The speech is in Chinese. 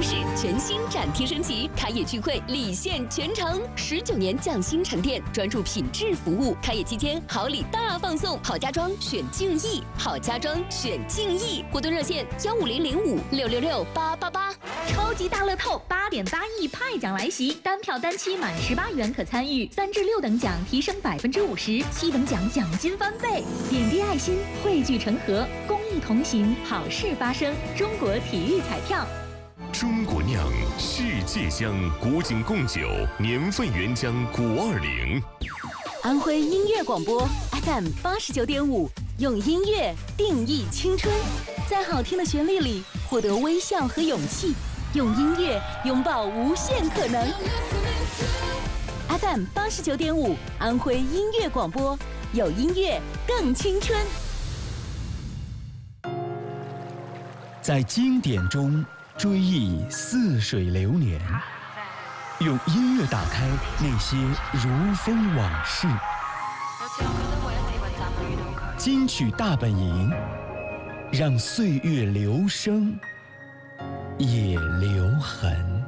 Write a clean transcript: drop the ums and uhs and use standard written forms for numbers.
市全新展厅升级，开业聚会礼献全城，19年匠心沉淀，专注品质服务。开业期间好礼大放送，好家装选敬意，好家装选敬意。活动热线15005666888。 超级大乐透8.8亿派奖来袭，单票单期满18元可参与，3至6等奖提升50%，7等奖奖金翻倍。点滴爱心，汇聚成河，公益同行，好事发生。中国体育彩票。 中国酿，世界香，古井贡酒，年份原浆520。 安徽音乐广播 FM 89.5，用音乐定义青春，在好听的旋律里获得微笑和勇气，用音乐拥抱无限可能。FM 89.5，安徽音乐广播，有音乐更青春。 在经典中追忆似水流年，用音乐打开那些如风往事。金曲大本营，让岁月留声，也留痕。